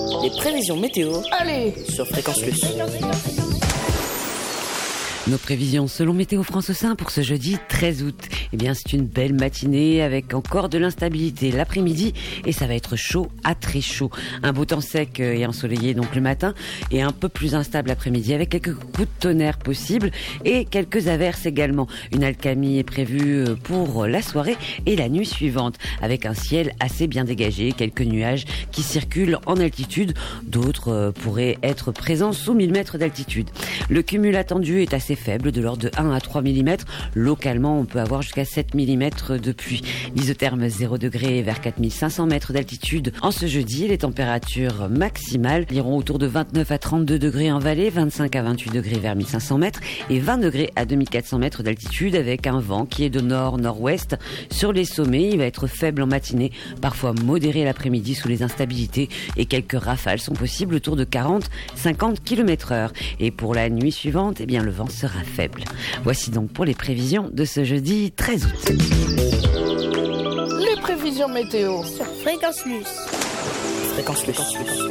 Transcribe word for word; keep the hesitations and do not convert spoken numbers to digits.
Les prévisions météo. Allez, sur Fréquence Plus. Nos prévisions selon Météo France Saint pour ce jeudi treize août. Eh bien, c'est une belle matinée avec encore de l'instabilité l'après-midi et ça va être chaud à très chaud. Un beau temps sec et ensoleillé donc le matin et un peu plus instable l'après-midi avec quelques coups de tonnerre possibles et quelques averses également. Une accalmie est prévue pour la soirée et la nuit suivante avec un ciel assez bien dégagé, quelques nuages qui circulent en altitude. D'autres pourraient être présents sous mille mètres d'altitude. Le cumul attendu est assez faible, de l'ordre de un à trois millimètres. Localement, on peut avoir jusqu'à sept millimètres de pluie. L'isotherme zéro degré vers quatre mille cinq cents mètres d'altitude. En ce jeudi, les températures maximales iront autour de vingt-neuf à trente-deux degrés en vallée, vingt-cinq à vingt-huit degrés vers mille cinq cents mètres et vingt degrés à deux mille quatre cents mètres d'altitude avec un vent qui est de nord-nord-ouest. Sur les sommets, il va être faible en matinée, parfois modéré l'après-midi sous les instabilités et quelques rafales sont possibles autour de quarante à cinquante kilomètres heure. Et pour la nuit suivante, eh bien, le vent sera faible. Voici donc pour les prévisions de ce jeudi treize août. Les prévisions météo sur Fréquence Plus. Fréquence Plus.